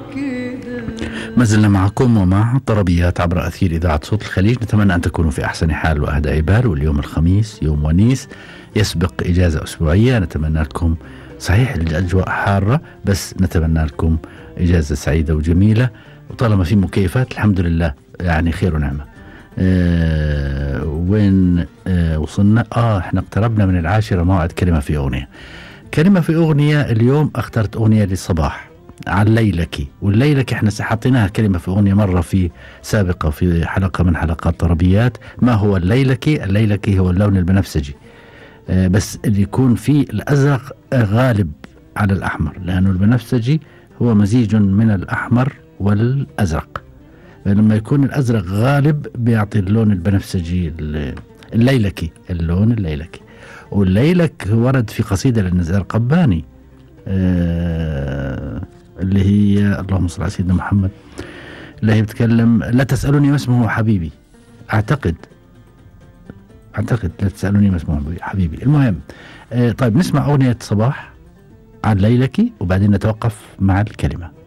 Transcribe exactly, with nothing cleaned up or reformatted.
ما زلنا معكم ومع طربيات عبر أثير إذاعة صوت الخليج. نتمنى أن تكونوا في أحسن حال وأهدى بال. واليوم الخميس يوم ونيس يسبق إجازة أسبوعية. نتمنى لكم، صحيح الأجواء حارة، بس نتمنى لكم إجازة سعيدة وجميلة، وطالما في مكيفات الحمد لله يعني خير ونعمة. أه وين أه وصلنا؟ آه احنا اقتربنا من العاشرة، موعد كلمة في أغنية. كلمة في أغنية اليوم اخترت أغنية للصباح عن ليلك. والليلك احنا حطيناها كلمة في أغنية مرة في سابقة في حلقة من حلقات طربيات. ما هو الليلك؟ الليلك هو اللون البنفسجي، آه بس اللي يكون فيه الأزرق غالب على الأحمر، لأنه البنفسجي هو مزيج من الأحمر والأزرق. لما يكون الأزرق غالب بيعطي اللون البنفسجي الليلكي، اللون الليلكي. والليلك ورد في قصيدة للنزار قباني آه اللي هي اللهم صل على سيدنا محمد، اللي هي بتكلم لا تسألوني ما اسمه حبيبي. أعتقد أعتقد لا تسألوني ما اسمه حبيبي. المهم آه طيب نسمع أغنية صباح عن ليلك وبعدين نتوقف مع الكلمة.